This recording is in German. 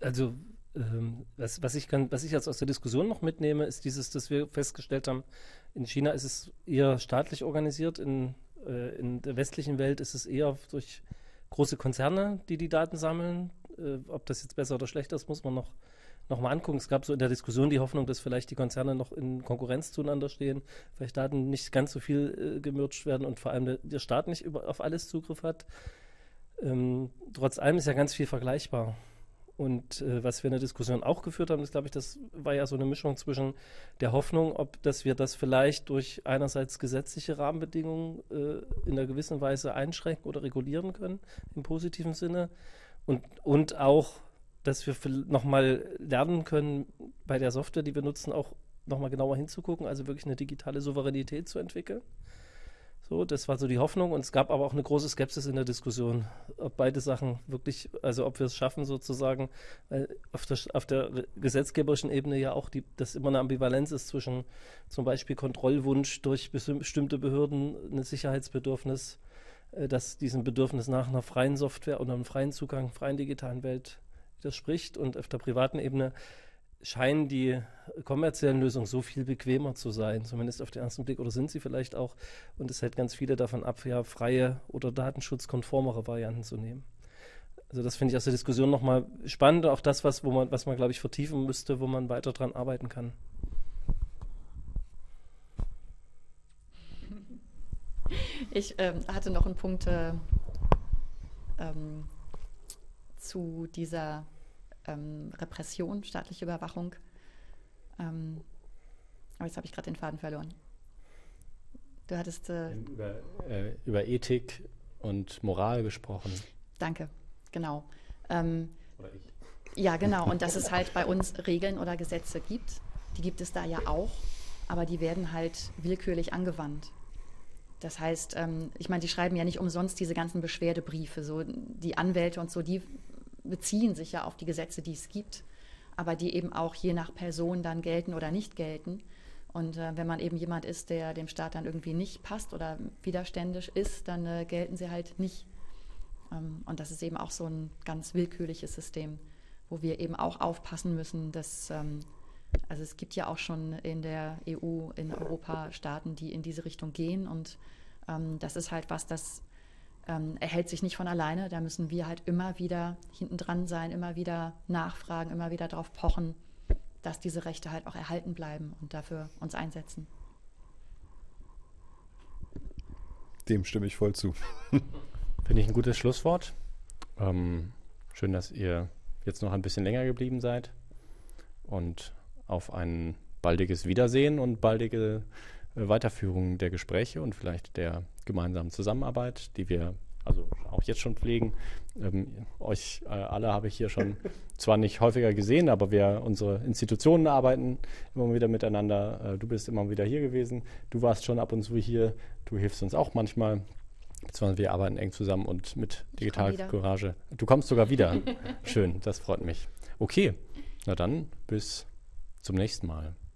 Also was ich jetzt aus der Diskussion noch mitnehme, ist dieses, dass wir festgestellt haben, in China ist es eher staatlich organisiert, in der westlichen Welt ist es eher durch große Konzerne, die die Daten sammeln. Ob das jetzt besser oder schlechter ist, muss man noch mal angucken. Es gab so in der Diskussion die Hoffnung, dass vielleicht die Konzerne noch in Konkurrenz zueinander stehen, vielleicht Daten nicht ganz so viel gemerged werden und vor allem der Staat nicht auf alles Zugriff hat. Trotz allem ist ja ganz viel vergleichbar. Und was wir in der Diskussion auch geführt haben, ist, glaube ich, das war ja so eine Mischung zwischen der Hoffnung, dass wir das vielleicht durch einerseits gesetzliche Rahmenbedingungen in einer gewissen Weise einschränken oder regulieren können, im positiven Sinne. Und auch, dass wir nochmal lernen können, bei der Software, die wir nutzen, auch nochmal genauer hinzugucken, also wirklich eine digitale Souveränität zu entwickeln. So, das war so die Hoffnung, und es gab aber auch eine große Skepsis in der Diskussion, ob beide Sachen wirklich, also ob wir es schaffen sozusagen, auf der gesetzgeberischen Ebene ja auch, dass immer eine Ambivalenz ist zwischen zum Beispiel Kontrollwunsch durch bestimmte Behörden, ein Sicherheitsbedürfnis, das diesem Bedürfnis nach einer freien Software und einem freien Zugang, freien digitalen Welt widerspricht, und auf der privaten Ebene scheinen die kommerziellen Lösungen so viel bequemer zu sein, zumindest auf den ersten Blick, oder sind sie vielleicht auch, und es hält ganz viele davon ab, ja, freie oder datenschutzkonformere Varianten zu nehmen. Also das finde ich aus der Diskussion nochmal spannend, auch das, was man, glaube ich, vertiefen müsste, wo man weiter dran arbeiten kann. Ich hatte noch einen Punkt zu dieser Repression, staatliche Überwachung. Aber jetzt habe ich gerade den Faden verloren. Du hattest über Ethik und Moral gesprochen. Danke, genau. Oder ich. Ja, genau. Und dass es halt bei uns Regeln oder Gesetze gibt. Die gibt es da ja auch, aber die werden halt willkürlich angewandt. Das heißt, ich meine, die schreiben ja nicht umsonst diese ganzen Beschwerdebriefe. So, die Anwälte und so, die beziehen sich ja auf die Gesetze, die es gibt, aber die eben auch je nach Person dann gelten oder nicht gelten. Und wenn man eben jemand ist, der dem Staat dann irgendwie nicht passt oder widerständig ist, dann gelten sie halt nicht. Und das ist eben auch so ein ganz willkürliches System, wo wir eben auch aufpassen müssen, dass, also es gibt ja auch schon in der EU, in Europa Staaten, die in diese Richtung gehen, und das ist halt was, das erhält sich nicht von alleine. Da müssen wir halt immer wieder hinten dran sein, immer wieder nachfragen, immer wieder darauf pochen, dass diese Rechte halt auch erhalten bleiben und dafür uns einsetzen. Dem stimme ich voll zu. Finde ich ein gutes Schlusswort. Schön, dass ihr jetzt noch ein bisschen länger geblieben seid, und auf ein baldiges Wiedersehen und baldige Weiterführung der Gespräche und vielleicht der gemeinsamen Zusammenarbeit, die wir also auch jetzt schon pflegen. Euch alle habe ich hier schon zwar nicht häufiger gesehen, aber unsere Institutionen arbeiten immer wieder miteinander. Du bist immer wieder hier gewesen. Du warst schon ab und zu hier. Du hilfst uns auch manchmal. Beziehungsweise wir arbeiten eng zusammen und mit Digital Courage. Du kommst sogar wieder. Schön, das freut mich. Okay, na dann bis zum nächsten Mal.